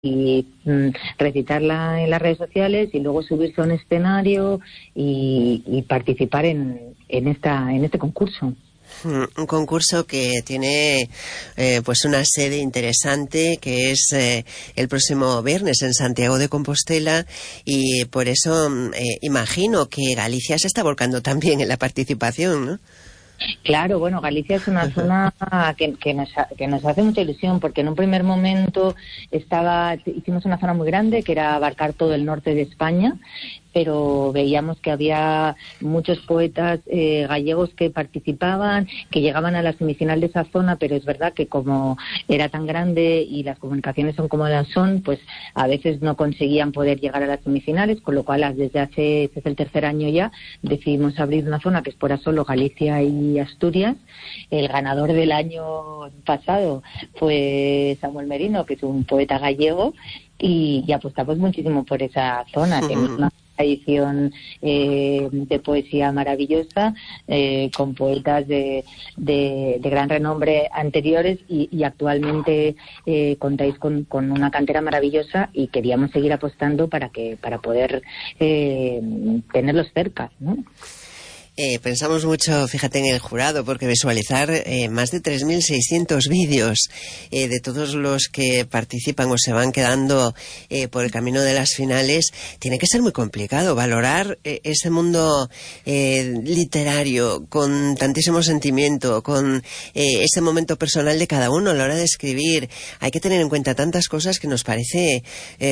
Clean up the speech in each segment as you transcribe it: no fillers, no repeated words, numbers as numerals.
recitarla en las redes sociales y luego subirse a un escenario y participar en este concurso. Un concurso que tiene pues una sede interesante, que es el próximo viernes en Santiago de Compostela, y por eso imagino que Galicia se está volcando también en la participación, ¿no? Claro, bueno, Galicia es una zona que nos hace mucha ilusión, porque en un primer momento hicimos una zona muy grande que era abarcar todo el norte de España, pero veíamos que había muchos poetas gallegos que participaban, que llegaban a la semifinal de esa zona, pero es verdad que como era tan grande y las comunicaciones son como las son, pues a veces no conseguían poder llegar a las semifinales, con lo cual este es el tercer año ya, decidimos abrir una zona que fuera solo Galicia y Asturias. El ganador del año pasado fue Samuel Merino, que es un poeta gallego, y apostamos muchísimo por esa zona. Tenemos una edición de poesía maravillosa, con poetas de gran renombre anteriores, y actualmente contáis con una cantera maravillosa, y queríamos seguir apostando para poder tenerlos cerca, ¿no? Pensamos mucho, fíjate, en el jurado, porque visualizar más de 3.600 vídeos de todos los que participan o se van quedando por el camino de las finales, tiene que ser muy complicado valorar ese mundo literario con tantísimo sentimiento, con ese momento personal de cada uno a la hora de escribir. Hay que tener en cuenta tantas cosas que nos parece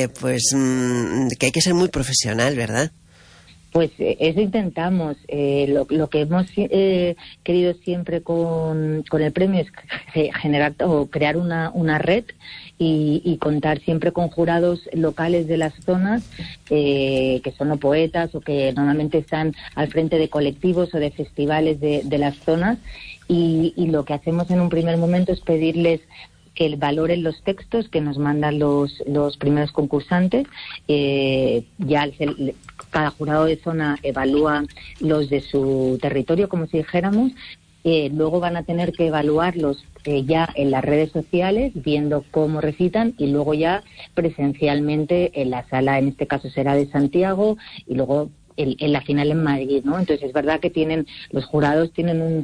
que hay que ser muy profesional, ¿verdad? Pues eso intentamos. Lo que hemos querido siempre con el premio es generar o crear una red y contar siempre con jurados locales de las zonas, que son o poetas o que normalmente están al frente de colectivos o de festivales de las zonas, y lo que hacemos en un primer momento es pedirles que valoren los textos que nos mandan los primeros concursantes. Cada jurado de zona evalúa los de su territorio, como si dijéramos. Luego van a tener que evaluarlos ya en las redes sociales, viendo cómo recitan, y luego ya presencialmente en la sala, en este caso será de Santiago, y luego en la final en Madrid, ¿no? Entonces es verdad que los jurados tienen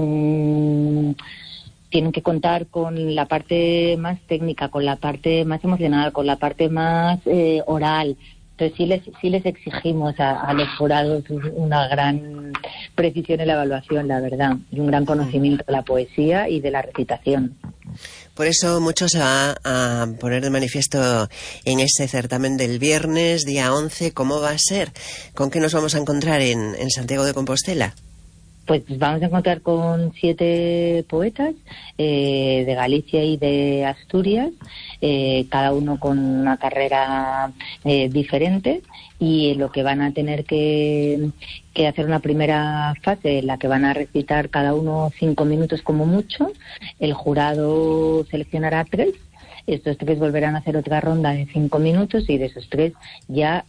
tienen que contar con la parte más técnica, con la parte más emocional, con la parte más oral. Entonces sí les exigimos a los jurados una gran precisión en la evaluación, la verdad, y un gran conocimiento de la poesía y de la recitación. Por eso mucho se va a poner de manifiesto en ese certamen del viernes, día 11, ¿cómo va a ser? ¿Con qué nos vamos a encontrar en Santiago de Compostela? Pues vamos a encontrar con 7 poetas de Galicia y de Asturias, cada uno con una carrera diferente, y lo que van a tener que hacer una primera fase en la que van a recitar cada uno 5 minutos como mucho. El jurado seleccionará 3. Estos 3 volverán a hacer otra ronda de 5 minutos, y de esos 3 ya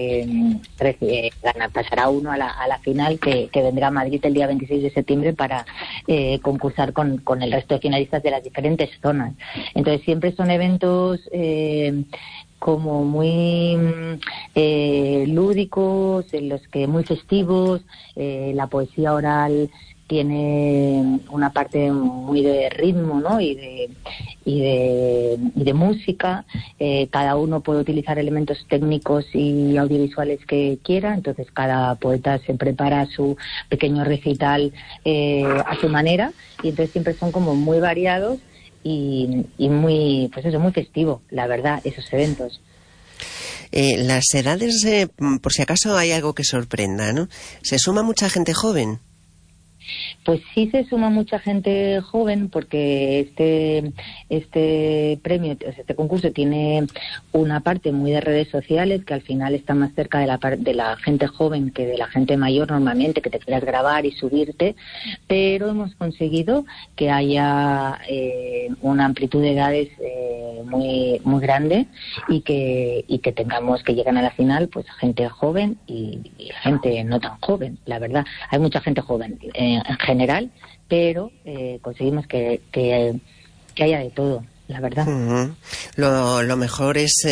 pasará uno a la final, que vendrá a Madrid el día 26 de septiembre para concursar con el resto de finalistas de las diferentes zonas. Entonces siempre son eventos como muy lúdicos, en los que muy festivos. La poesía oral tiene una parte muy de ritmo, ¿no? y de música. Cada uno puede utilizar elementos técnicos y audiovisuales que quiera, entonces cada poeta se prepara su pequeño recital a su manera, y entonces siempre son como muy variados y muy, pues eso, muy festivo, la verdad, esos eventos. Las edades, por si acaso hay algo que sorprenda, ¿no? ¿Se suma mucha gente joven? Pues sí se suma mucha gente joven, porque este premio, este concurso tiene una parte muy de redes sociales, que al final está más cerca de la gente joven que de la gente mayor normalmente, que te quieras grabar y subirte, pero hemos conseguido que haya una amplitud de edades muy muy grande, y que tengamos, que lleguen a la final, pues gente joven y gente no tan joven. La verdad, hay mucha gente joven en general, pero conseguimos que haya de todo. la verdad. Lo mejor es